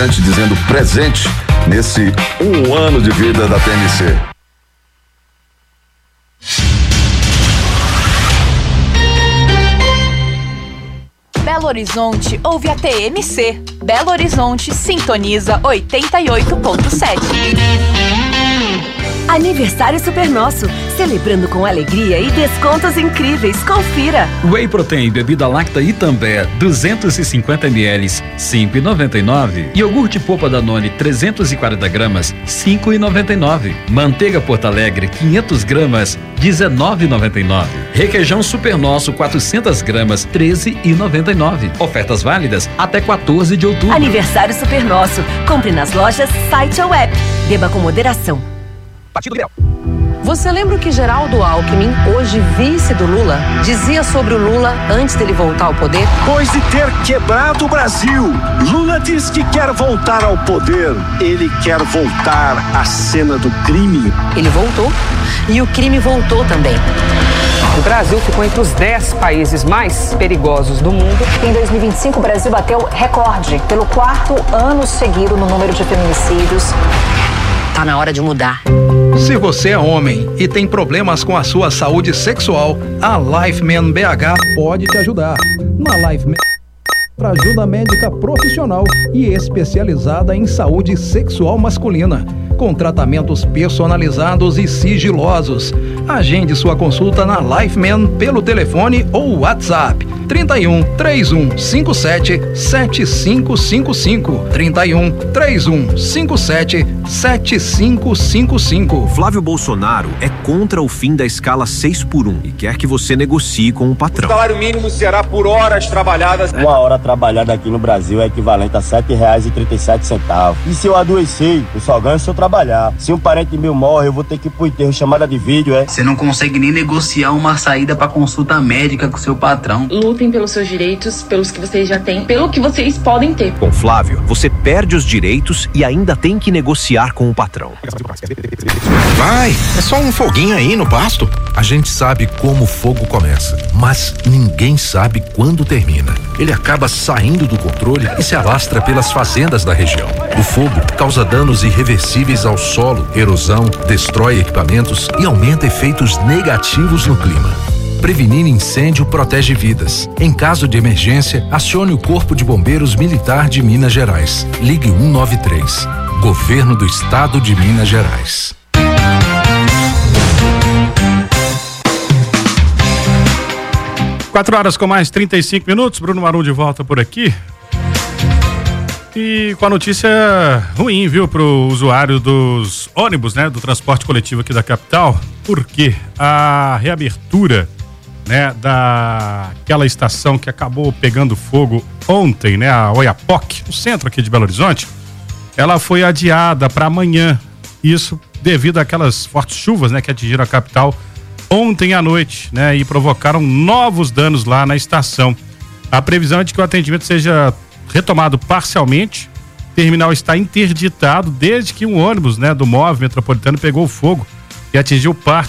Dizendo presente nesse 1 ano de vida da TMC. Belo Horizonte ouve a TMC. Belo Horizonte sintoniza 88.7. Aniversário Super Nosso, celebrando com alegria e descontos incríveis. Confira. Whey Protein, bebida láctea Itambé, 250 ml, 5,99. Iogurte Polpa Danone, 340 gramas, 5,99. Manteiga Porto Alegre, 500 gramas, 19,99. Requeijão Super Nosso, 400 gramas, 13,99. Ofertas válidas até 14 de outubro. Aniversário Super Nosso. Compre nas lojas, site ou app. Beba com moderação. Partido Liberal. Você lembra o que Geraldo Alckmin, hoje vice do Lula, dizia sobre o Lula antes dele voltar ao poder? Depois de ter quebrado o Brasil, Lula diz que quer voltar ao poder. Ele quer voltar à cena do crime. Ele voltou e o crime voltou também. O Brasil ficou entre os 10 países mais perigosos do mundo. Em 2025, o Brasil bateu recorde pelo 4º ano seguido no número de feminicídios. Tá na hora de mudar. Se você é homem e tem problemas com a sua saúde sexual, a Lifeman BH pode te ajudar. Na Lifeman, ajuda médica profissional e especializada em saúde sexual masculina, com tratamentos personalizados e sigilosos. Agende sua consulta na Lifeman pelo telefone ou WhatsApp 31 31 57 7555 31 31 57 7555. Flávio Bolsonaro é contra o fim da escala 6x1 e quer que você negocie com o patrão. O salário mínimo será por horas trabalhadas. 1 hora trabalhada aqui no Brasil é equivalente a R$ 7,37. E se eu adoecer, eu só ganho se eu trabalhar. Se um parente meu morre, eu vou ter que ir pro enterro, chamada de vídeo, é? Você não consegue nem negociar uma saída pra consulta médica com seu patrão. Lutem pelos seus direitos, pelos que vocês já têm, pelo que vocês podem ter. Com Flávio, você perde os direitos e ainda tem que negociar com o patrão. Vai, é só um foguinho aí no pasto. A gente sabe como o fogo começa, mas ninguém sabe quando termina. Ele acaba saindo do controle e se alastra pelas fazendas da região. O fogo causa danos irreversíveis ao solo, erosão, destrói equipamentos e aumenta efeitos negativos no clima. Prevenir incêndio protege vidas. Em caso de emergência, acione o Corpo de Bombeiros Militar de Minas Gerais. Ligue 193. Governo do Estado de Minas Gerais. Quatro horas com mais 35 minutos. Bruno Marum de volta por aqui. E com a notícia ruim, viu, pro usuário dos ônibus, né, do transporte coletivo aqui da capital, porque a reabertura, né, daquela estação que acabou pegando fogo ontem, né, a Oiapoque, no centro aqui de Belo Horizonte, ela foi adiada para amanhã. Isso devido àquelas fortes chuvas, né, que atingiram a capital ontem à noite, né, e provocaram novos danos lá na estação. A previsão é de que o atendimento seja retomado parcialmente. O terminal está interditado desde que um ônibus, né, do MOVE Metropolitano pegou fogo e atingiu parte